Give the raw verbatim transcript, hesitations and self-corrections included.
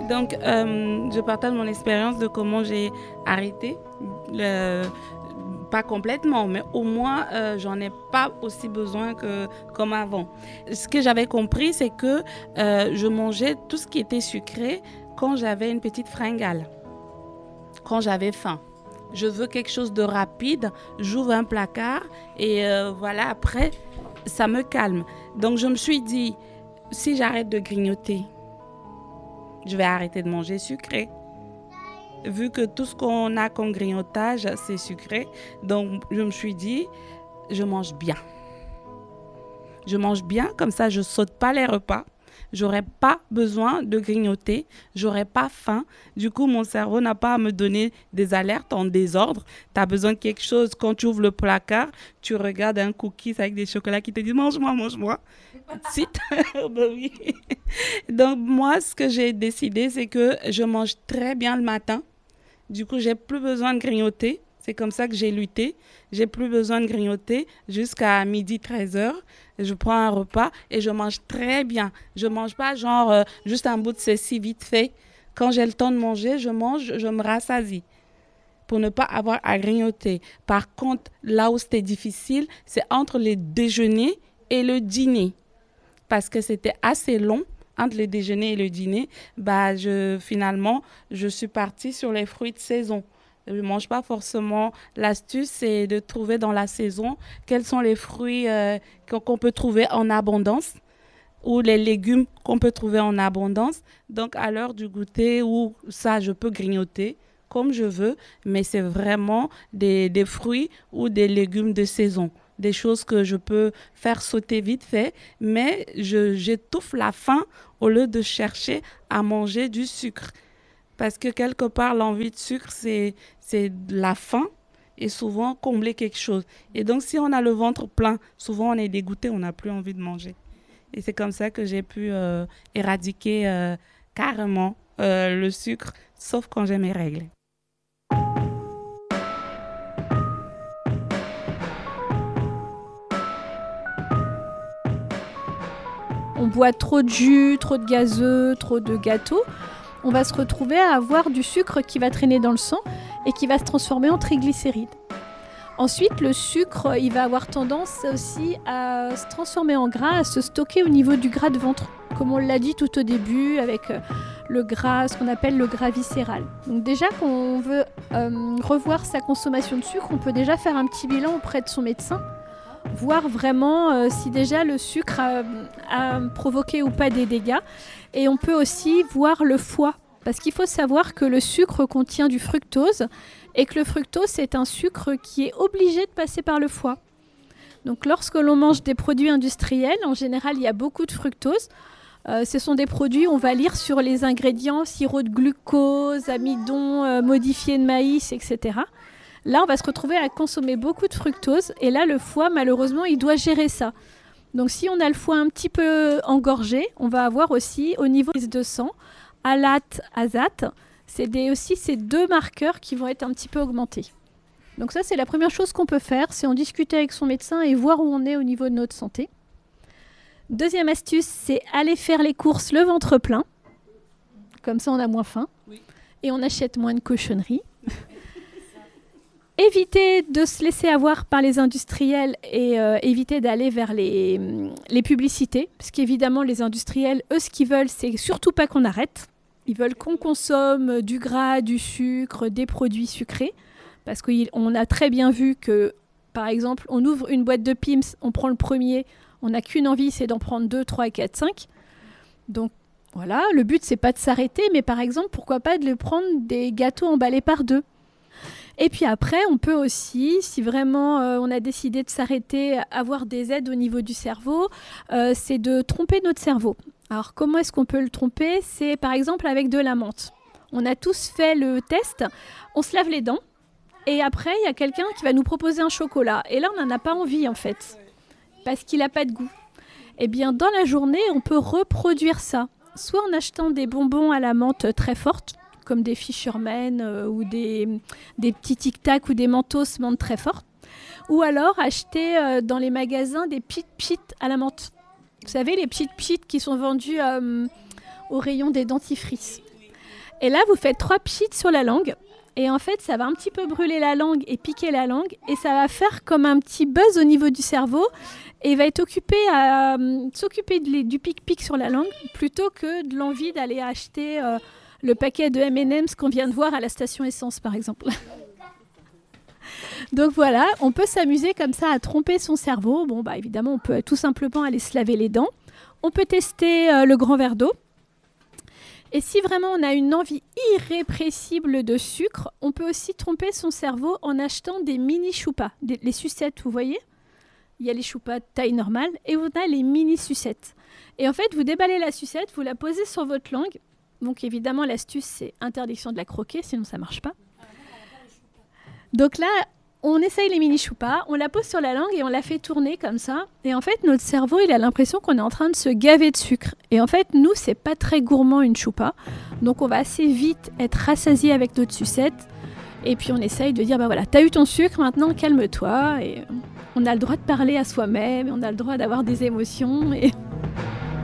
Donc, euh, je partage mon expérience de comment j'ai arrêté. Le, pas complètement, mais au moins, euh, j'en ai pas aussi besoin que comme avant. Ce que j'avais compris, c'est que euh, je mangeais tout ce qui était sucré quand j'avais une petite fringale, quand j'avais faim. Je veux quelque chose de rapide, j'ouvre un placard et euh, voilà, après, ça me calme. Donc, je me suis dit, si j'arrête de grignoter, je vais arrêter de manger sucré. Vu que tout ce qu'on a comme grignotage, c'est sucré. Donc, je me suis dit, je mange bien. Je mange bien, comme ça, je ne saute pas les repas. Je n'aurai pas besoin de grignoter. Je n'aurai pas faim. Du coup, mon cerveau n'a pas à me donner des alertes en désordre. Tu as besoin de quelque chose. Quand tu ouvres le placard, tu regardes un cookies avec des chocolats qui te disent « mange-moi, mange-moi ». Si ben oui. Donc, moi, ce que j'ai décidé, c'est que je mange très bien le matin. Du coup, j'ai plus besoin de grignoter. C'est comme ça que j'ai lutté. J'ai plus besoin de grignoter jusqu'à midi treize heures. Je prends un repas et je mange très bien. Je mange pas genre euh, juste un bout de ceci vite fait. Quand j'ai le temps de manger, je mange, je me rassasie pour ne pas avoir à grignoter. Par contre, là où c'était difficile, c'est entre le déjeuner et le dîner. Parce que c'était assez long. Entre le déjeuner et le dîner, bah, je, finalement, je suis partie sur les fruits de saison. Je ne mange pas forcément. L'astuce, c'est de trouver dans la saison quels sont les fruits euh, qu'on peut trouver en abondance ou les légumes qu'on peut trouver en abondance. Donc, à l'heure du goûter, où ça, je peux grignoter comme je veux, mais c'est vraiment des, des fruits ou des légumes de saison. Des choses que je peux faire sauter vite fait, mais je, j'étouffe la faim au lieu de chercher à manger du sucre. Parce que quelque part, l'envie de sucre, c'est, c'est la faim et souvent combler quelque chose. Et donc, si on a le ventre plein, souvent on est dégoûté, on n'a plus envie de manger. Et c'est comme ça que j'ai pu euh, éradiquer euh, carrément euh, le sucre, sauf quand j'ai mes règles. On boit trop de jus, trop de gazeux, trop de gâteaux, on va se retrouver à avoir du sucre qui va traîner dans le sang et qui va se transformer en triglycérides. Ensuite, le sucre, il va avoir tendance aussi à se transformer en gras, à se stocker au niveau du gras de ventre, comme on l'a dit tout au début, avec le gras, ce qu'on appelle le gras viscéral. Donc déjà, quand on veut euh, revoir sa consommation de sucre, on peut déjà faire un petit bilan auprès de son médecin, voir vraiment euh, si déjà le sucre a, a provoqué ou pas des dégâts. Et on peut aussi voir le foie, parce qu'il faut savoir que le sucre contient du fructose et que le fructose, c'est un sucre qui est obligé de passer par le foie. Donc lorsque l'on mange des produits industriels, en général, il y a beaucoup de fructose. Euh, ce sont des produits, on va lire sur les ingrédients, sirop de glucose, amidon euh, modifié de maïs, et cetera. Là, on va se retrouver à consommer beaucoup de fructose et là, le foie, malheureusement, il doit gérer ça. Donc, si on a le foie un petit peu engorgé, on va avoir aussi, au niveau de sang, alate, azate. C'est des, aussi ces deux marqueurs qui vont être un petit peu augmentés. Donc ça, c'est la première chose qu'on peut faire, c'est en discuter avec son médecin et voir où on est au niveau de notre santé. Deuxième astuce, c'est aller faire les courses le ventre plein. Comme ça, on a moins faim. Oui. Et on achète moins de cochonneries. Éviter de se laisser avoir par les industriels et euh, éviter d'aller vers les, les publicités. Parce qu'évidemment, les industriels, eux, ce qu'ils veulent, c'est surtout pas qu'on arrête. Ils veulent qu'on consomme du gras, du sucre, des produits sucrés. Parce qu'on a très bien vu que, par exemple, on ouvre une boîte de Pim's, on prend le premier, on n'a qu'une envie, c'est d'en prendre deux, trois, quatre, cinq. Donc voilà, le but, c'est pas de s'arrêter, mais par exemple, pourquoi pas de le prendre des gâteaux emballés par deux. Et puis après, on peut aussi, si vraiment euh, on a décidé de s'arrêter, avoir des aides au niveau du cerveau, euh, c'est de tromper notre cerveau. Alors comment est-ce qu'on peut le tromper ? C'est par exemple avec de la menthe. On a tous fait le test, on se lave les dents, et après, il y a quelqu'un qui va nous proposer un chocolat. Et là, on n'en a pas envie en fait, parce qu'il n'a pas de goût. Eh bien, dans la journée, on peut reproduire ça, soit en achetant des bonbons à la menthe très fortes, comme des Fisherman euh, ou des, des petits Tic-Tac ou des Mentos menthe très fortes. Ou alors acheter euh, dans les magasins des pit-pit à la menthe. Vous savez, les pit-pit qui sont vendus euh, au rayon des dentifrices. Et là, vous faites trois pchits sur la langue. Et en fait, ça va un petit peu brûler la langue et piquer la langue. Et ça va faire comme un petit buzz au niveau du cerveau. Et il va être occupé à euh, s'occuper de, du pic-pic sur la langue plutôt que de l'envie d'aller acheter euh, le paquet de M and M's qu'on vient de voir à la station essence, par exemple. Donc voilà, on peut s'amuser comme ça à tromper son cerveau. Bon, bah évidemment, on peut tout simplement aller se laver les dents. On peut tester euh, le grand verre d'eau. Et si vraiment on a une envie irrépressible de sucre, on peut aussi tromper son cerveau en achetant des mini choupas, des, les sucettes, vous voyez ? Il y a les choupas de taille normale et on a les mini sucettes. Et en fait, vous déballez la sucette, vous la posez sur votre langue. Donc évidemment, l'astuce, c'est interdiction de la croquer, sinon ça ne marche pas. Donc là, on essaye les mini choupas, on la pose sur la langue et on la fait tourner comme ça. Et en fait, notre cerveau, il a l'impression qu'on est en train de se gaver de sucre. Et en fait, nous, c'est pas très gourmand une choupa. Donc on va assez vite être rassasié avec notre sucette. Et puis on essaye de dire, bah voilà, t'as eu ton sucre, maintenant calme-toi. Et on a le droit de parler à soi-même, on a le droit d'avoir des émotions. Et